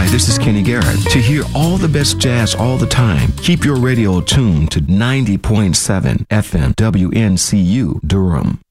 this is Kenny Garrett. To hear all the best jazz all the time, keep your radio tuned to 90.7 FM WNCU Durham.